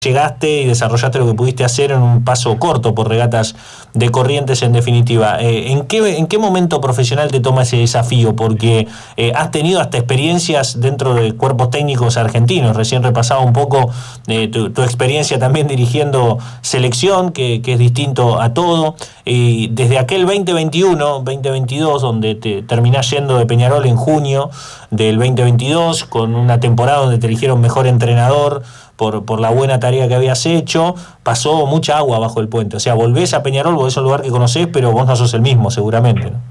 llegaste y desarrollaste lo que pudiste hacer en un paso corto por Regatas de Corrientes, en definitiva. ¿En qué momento profesional te toma ese desafío? Porque has tenido hasta experiencias dentro de cuerpos técnicos argentinos. Recién repasaba un poco tu experiencia también dirigiendo selección, que es distinto a todo. Y desde aquel 2021, 2022, donde te terminás yendo de Peñarol en junio del 2022, con una temporada donde te eligieron mejor entrenador, por la buena tarea que habías hecho, pasó mucha agua bajo el puente. O sea, volvés a Peñarol, volvés a un lugar que conocés, pero vos no sos el mismo, seguramente, ¿no?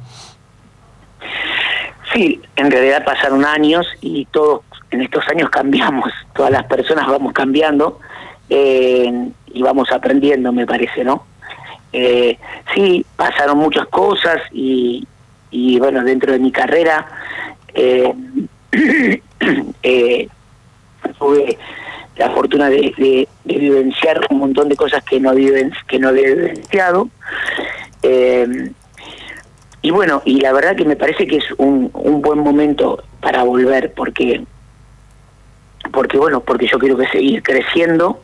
Sí, en realidad pasaron años y todos en estos años cambiamos. Todas las personas vamos cambiando y vamos aprendiendo, me parece, ¿no? Sí, pasaron muchas cosas y bueno, dentro de mi carrera tuve la fortuna de vivenciar un montón de cosas que no había vivenciado, y bueno, y la verdad que me parece que es un buen momento para volver, porque yo quiero seguir creciendo.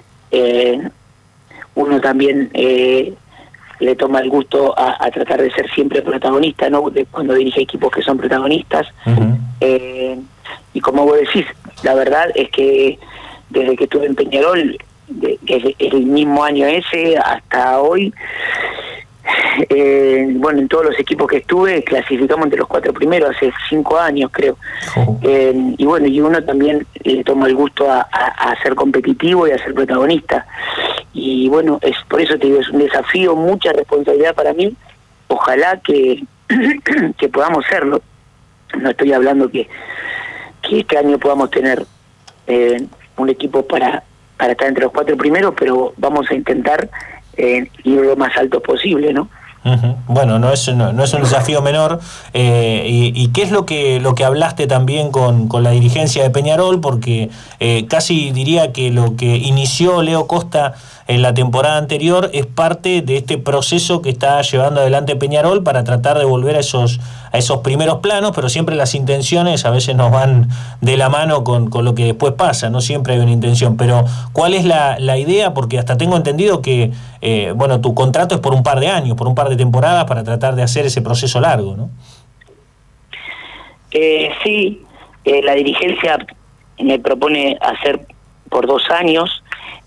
Uno también le toma el gusto a tratar de ser siempre protagonista, ¿no? Cuando dirige equipos que son protagonistas. Uh-huh. Y como vos decís, la verdad es que desde que estuve en Peñarol, desde el mismo año ese hasta hoy, bueno, en todos los equipos que estuve clasificamos entre los 4 primeros, hace 5 años creo. Uh-huh. Y bueno, y uno también le toma el gusto a ser competitivo y a ser protagonista. Y bueno, es por eso te digo, es un desafío, mucha responsabilidad para mí. Ojalá que podamos serlo. No estoy hablando que este año podamos tener un equipo para estar entre los 4 primeros, pero vamos a intentar ir lo más alto posible, ¿no? Uh-huh. Bueno, no es un desafío menor. ¿Y qué es lo que hablaste también con la dirigencia de Peñarol? Porque casi diría que lo que inició Leo Costa en la temporada anterior es parte de este proceso que está llevando adelante Peñarol para tratar de volver a esos primeros planos, pero siempre las intenciones a veces nos van de la mano con lo que después pasa, no siempre hay una intención. Pero ¿cuál es la idea? Porque hasta tengo entendido que bueno, tu contrato es por un par de años, por un par de temporadas, para tratar de hacer ese proceso largo, ¿no? Sí, la dirigencia me propone hacer por 2 años,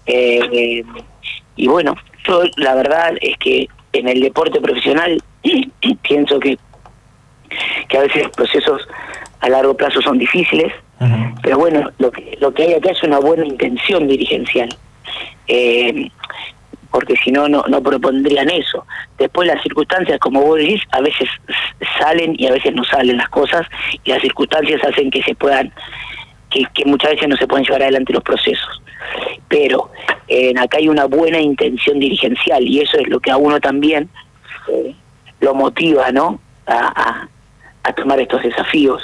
y bueno, yo la verdad es que en el deporte profesional pienso que a veces los procesos a largo plazo son difíciles. Uh-huh. Pero bueno, lo que hay acá es una buena intención dirigencial, porque si no propondrían eso. Después las circunstancias, como vos decís, a veces salen y a veces no salen las cosas, y las circunstancias hacen que se puedan, que muchas veces no se pueden llevar adelante los procesos. Pero acá hay una buena intención dirigencial, y eso es lo que a uno también lo motiva, ¿no? A tomar estos desafíos.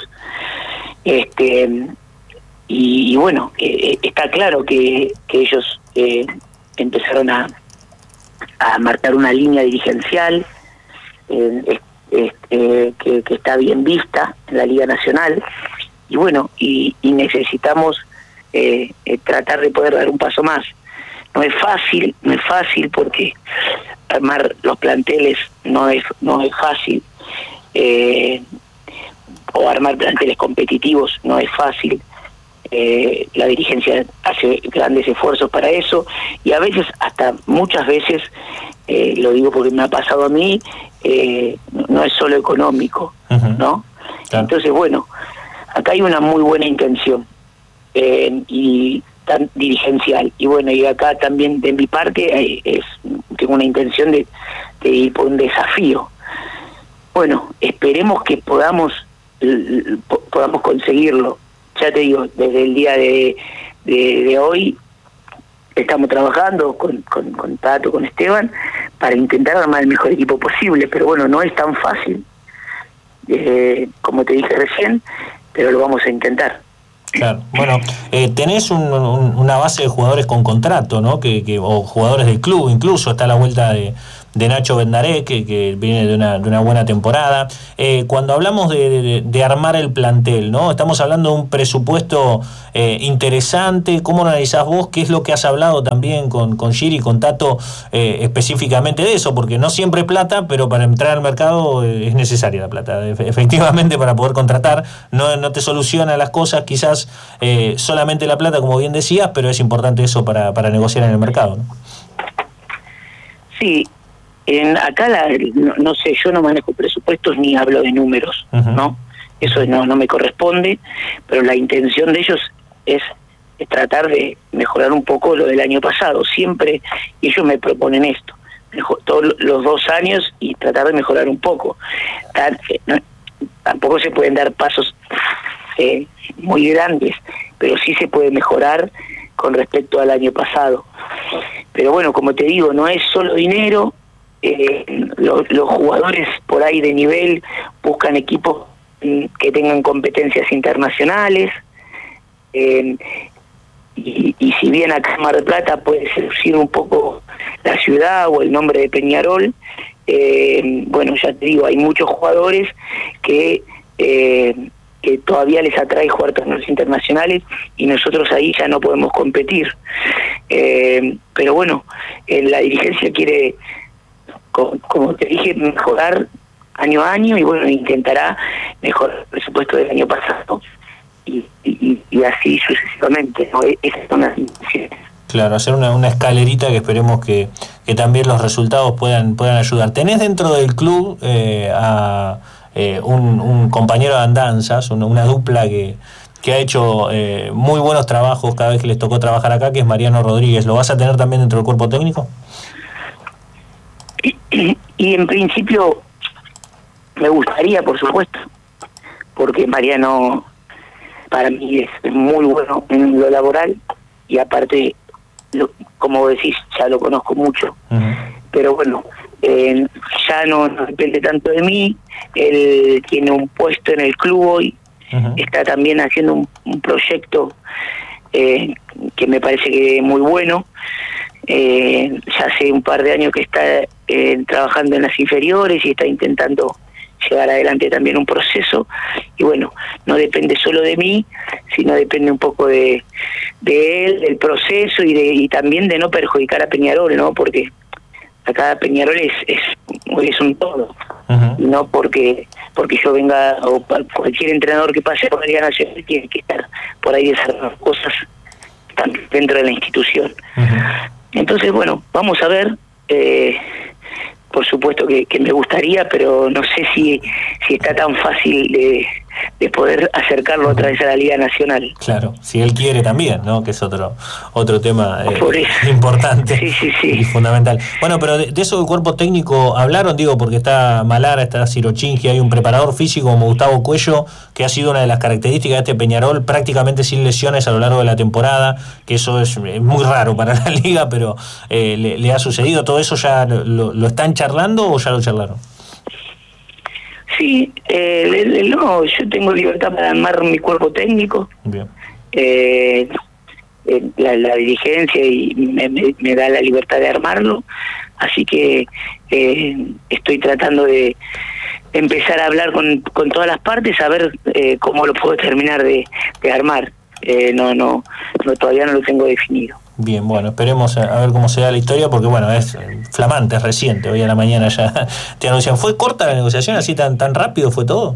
Y bueno, está claro que ellos empezaron a marcar una línea dirigencial que está bien vista en la Liga Nacional, y bueno, y necesitamos tratar de poder dar un paso más. No es fácil porque armar los planteles no es fácil, o armar planteles competitivos no es fácil. La dirigencia hace grandes esfuerzos para eso, y a veces, hasta muchas veces, lo digo porque me ha pasado a mí, no es solo económico. Uh-huh. ¿No? Claro. Entonces, bueno, acá hay una muy buena intención y tan dirigencial, y bueno, y acá también de mi parte tengo una intención de ir por un desafío. Bueno, esperemos que podamos conseguirlo. Ya te digo, desde el día de hoy estamos trabajando con Tato, con Esteban, para intentar armar el mejor equipo posible, pero bueno, no es tan fácil, como te dije recién, pero lo vamos a intentar. Claro, bueno, tenés una base de jugadores con contrato, ¿no? O jugadores del club, incluso está a la vuelta de Nacho Bendaré, que viene de una buena temporada. Cuando hablamos de armar el plantel, ¿no? Estamos hablando de un presupuesto interesante. ¿Cómo lo analizás vos? ¿Qué es lo que has hablado también con Giri y con Tato específicamente de eso? Porque no siempre es plata, pero para entrar al mercado es necesaria la plata. Efectivamente, para poder contratar, no te soluciona las cosas, quizás solamente la plata, como bien decías, pero es importante eso para negociar en el mercado, ¿no? Sí, acá no sé, yo no manejo presupuestos ni hablo de números, ¿no? Eso no me corresponde, pero la intención de ellos es tratar de mejorar un poco lo del año pasado. Siempre ellos me proponen esto, todos los 2 años, y tratar de mejorar un poco. Tampoco se pueden dar pasos muy grandes, pero sí se puede mejorar con respecto al año pasado. Pero bueno, como te digo, no es solo dinero. Los jugadores por ahí de nivel buscan equipos que tengan competencias internacionales, y si bien acá en Mar del Plata puede seducir un poco la ciudad o el nombre de Peñarol, bueno, ya te digo, hay muchos jugadores que todavía les atrae jugar torneos internacionales, y nosotros ahí ya no podemos competir. Pero bueno, la dirigencia quiere, como te dije, mejorar año a año, y bueno, intentará mejorar el presupuesto del año pasado y así sucesivamente, ¿no? Esas son las intenciones. Claro, hacer una escalerita que esperemos que también los resultados puedan ayudar. ¿Tenés dentro del club a un compañero de andanzas, una dupla que ha hecho muy buenos trabajos cada vez que les tocó trabajar acá, que es Mariano Rodríguez? ¿Lo vas a tener también dentro del cuerpo técnico? Y en principio me gustaría, por supuesto, porque Mariano para mí es muy bueno en lo laboral, y aparte, como decís, ya lo conozco mucho. Pero bueno, ya no depende tanto de mí. Él tiene un puesto en el club hoy. Está también haciendo un proyecto que me parece que es muy bueno. Ya hace un par de años que está trabajando en las inferiores y está intentando llevar adelante también un proceso, y bueno, no depende solo de mí, sino depende un poco de él, del proceso, y también de no perjudicar a Peñarol, ¿no? Porque acá Peñarol es un todo, y no porque yo venga, o cualquier entrenador que pase por la Liga Nacional tiene que estar por ahí desarrollando cosas dentro de la institución. Entonces, bueno, vamos a ver. Por supuesto que me gustaría, pero no sé si está tan fácil de poder acercarlo otra vez a la Liga Nacional. Claro, si él quiere también, ¿no? Que es otro tema importante sí. Y fundamental. Bueno, pero de eso del cuerpo técnico hablaron, digo, porque está Malara, está Sirochinski, hay un preparador físico como Gustavo Cuello, que ha sido una de las características de este Peñarol, prácticamente sin lesiones a lo largo de la temporada, que eso es muy raro para la liga, pero le ha sucedido. ¿Todo eso ya lo están charlando o ya lo charlaron? Sí, no, yo tengo libertad para armar mi cuerpo técnico. Bien. La dirigencia y me da la libertad de armarlo, así que estoy tratando de empezar a hablar con todas las partes, a ver cómo lo puedo terminar de armar. No, todavía no lo tengo definido. Bien, bueno, esperemos a ver cómo se da la historia, porque bueno, es flamante, es reciente, hoy a la mañana ya te anuncian. ¿Fue corta la negociación, así tan rápido fue todo?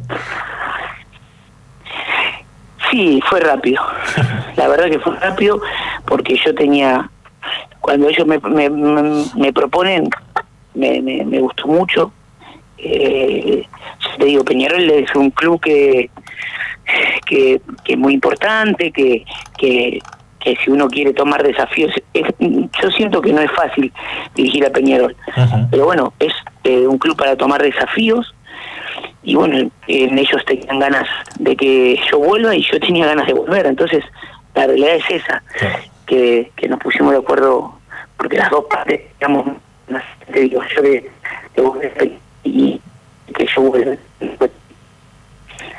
Sí, fue rápido. La verdad que fue rápido, porque yo tenía, cuando ellos me proponen, me gustó mucho. Te digo, Peñarol es un club que es muy importante, que si uno quiere tomar desafíos, yo siento que no es fácil dirigir a Peñarol, pero bueno, es un club para tomar desafíos, y bueno, ellos tenían ganas de que yo vuelva y yo tenía ganas de volver. Entonces la realidad es esa, que nos pusimos de acuerdo, porque las dos partes, digamos, te digo, yo de volver y que yo vuelva.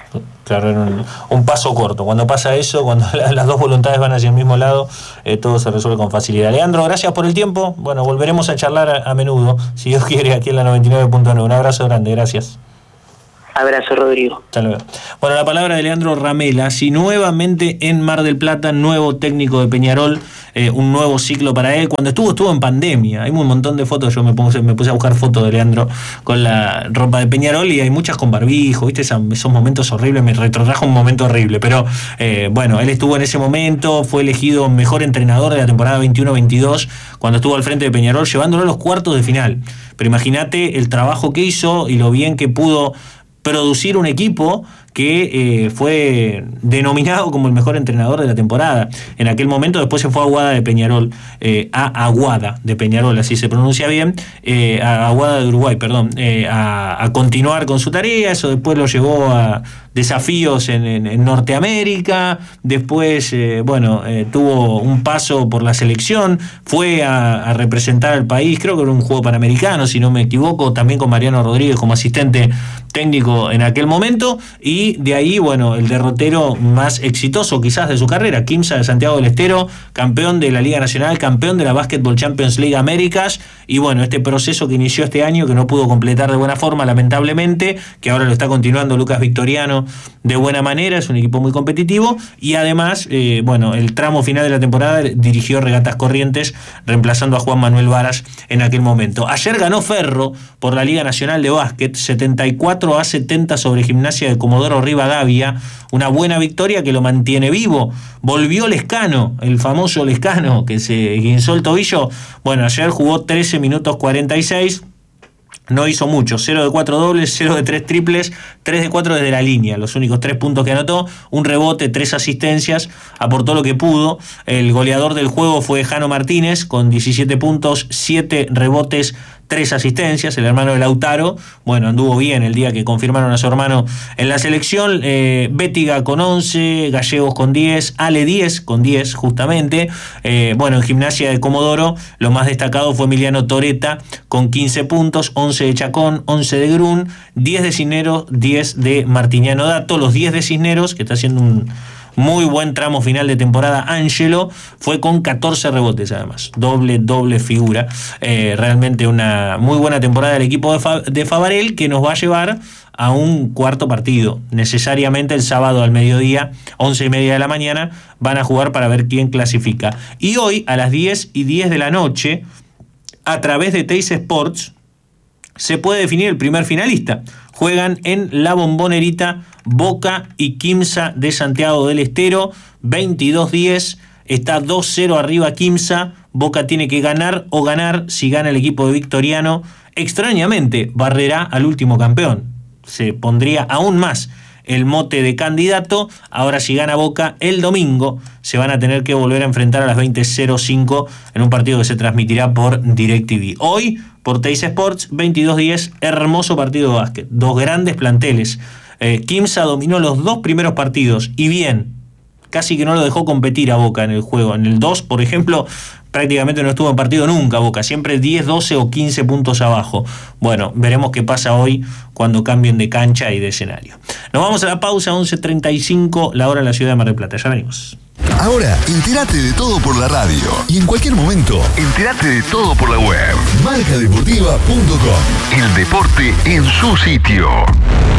Claro, era un paso corto. Cuando pasa eso, cuando las dos voluntades van hacia el mismo lado, todo se resuelve con facilidad. Leandro, gracias por el tiempo. Bueno, volveremos a charlar a menudo, si Dios quiere, aquí en la 99.9. Un abrazo grande, gracias. Abrazo, Rodrigo. Hasta luego. Bueno, la palabra de Leandro Ramela. Si nuevamente en Mar del Plata, nuevo técnico de Peñarol, un nuevo ciclo para él. Cuando estuvo en pandemia. Hay un montón de fotos. Yo me puse a buscar fotos de Leandro con la ropa de Peñarol y hay muchas con barbijo. ¿Viste? Esos momentos horribles. Me retrotrajo un momento horrible. Pero bueno, él estuvo en ese momento. Fue elegido mejor entrenador de la temporada 21-22 cuando estuvo al frente de Peñarol, llevándolo a los cuartos de final. Pero imagínate el trabajo que hizo y lo bien que pudo producir un equipo que fue denominado como el mejor entrenador de la temporada. En aquel momento después se fue a Aguada de Peñarol, Aguada de Peñarol, así se pronuncia bien, a Aguada de Uruguay, perdón, a continuar con su tarea. Eso después lo llevó a desafíos en Norteamérica. Después, tuvo un paso por la selección, fue a representar al país, creo que era un juego panamericano, si no me equivoco, también con Mariano Rodríguez como asistente técnico en aquel momento, y de ahí, el derrotero más exitoso quizás de su carrera, Quimsa de Santiago del Estero, campeón de la Liga Nacional, campeón de la Basketball Champions League Américas, y este proceso que inició este año, que no pudo completar de buena forma, lamentablemente, que ahora lo está continuando Lucas Victoriano de buena manera, es un equipo muy competitivo, y además, el tramo final de la temporada dirigió Regatas Corrientes, reemplazando a Juan Manuel Varas en aquel momento. Ayer ganó Ferro por la Liga Nacional de Básquet, 74-70 sobre Gimnasia de Comodoro Rivadavia, una buena victoria que lo mantiene vivo. Volvió Lescano, el famoso Lescano, que se guinzó el tobillo. Ayer jugó 13 minutos 46, no hizo mucho, 0 de 4 dobles, 0 de 3 triples, 3 de 4 desde la línea, los únicos 3 puntos que anotó, un rebote, 3 asistencias, aportó lo que pudo. El goleador del juego fue Jano Martínez, con 17 puntos, 7 rebotes, 3 asistencias, el hermano de Lautaro, anduvo bien el día que confirmaron a su hermano en la selección. Bétiga con 11, Gallegos con 10, Ale 10 con 10 justamente. En Gimnasia de Comodoro lo más destacado fue Emiliano Toreta con 15 puntos, 11 de Chacón, 11 de Grun, 10 de Cisneros, 10 de Martiniano Dato. Los 10 de Cisneros, que está haciendo un muy buen tramo final de temporada, Ángelo, fue con 14 rebotes además, doble figura. Realmente una muy buena temporada del equipo de Favarel, que nos va a llevar a un cuarto partido. Necesariamente el sábado al mediodía, 11:30 de la mañana, van a jugar para ver quién clasifica. Y hoy a las 10:10 de la noche, a través de Teis Sports, se puede definir el primer finalista. Juegan en La Bombonerita Boca y Quimsa de Santiago del Estero, 22-10, está 2-0 arriba Quimsa. Boca tiene que ganar. Si gana el equipo de Victoriano, extrañamente barrerá al último campeón, se pondría aún más el mote de candidato. Ahora, si gana Boca el domingo, se van a tener que volver a enfrentar a las 20:05 en un partido que se transmitirá por DirecTV. Hoy, por Teis Sports, 22-10, hermoso partido de básquet, dos grandes planteles. Quimsa dominó los 2 primeros partidos, y bien, casi que no lo dejó competir a Boca en el juego. En el 2, por ejemplo, prácticamente no estuvo en partido nunca Boca, siempre 10, 12 o 15 puntos abajo. Veremos qué pasa hoy cuando cambien de cancha y de escenario. Nos vamos a la pausa, 11:35, la hora en la ciudad de Mar del Plata. Ya venimos. Ahora, entérate de todo por la radio. Y en cualquier momento, entérate de todo por la web. Marcadeportiva.com. El deporte en su sitio.